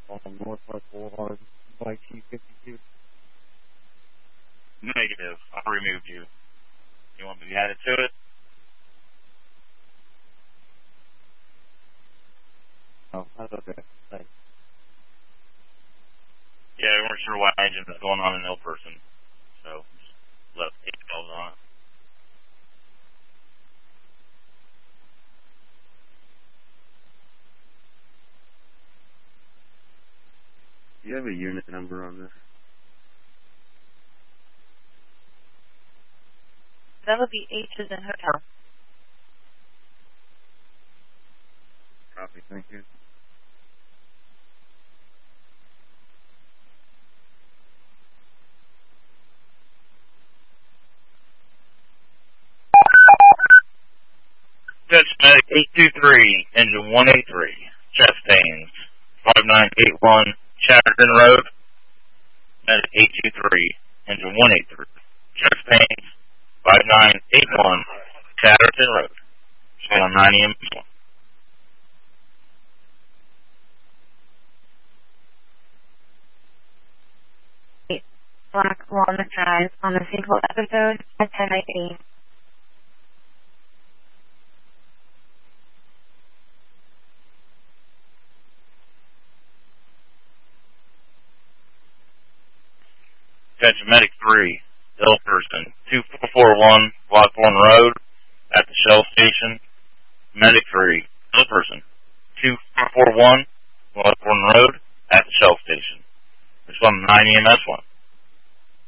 on Northwest Boulevard, YT52. Negative. I removed you. You want me to add it to it? Oh, that's okay. Thanks. Yeah, we weren't sure what agent was going on in Ill Person, so just left 812 on it. Do you have a unit number on this? That would be H as in hotel. Copy, thank you. Dutch Medic 823, engine 183, chest pains, 5981, Chatterton Road. Medic 823, engine 183, chest pains, 5981, Chatterton Road. Shot on 9 AM. Black Walnut Drive on the single episode at 10:19. Attention Medic 3, Ill Person, 2441 Blackburn Road at the Shell Station. Medic 3, Ill Person, 2441 Blackburn Road at the Shell Station. Respond 9 EMS 1.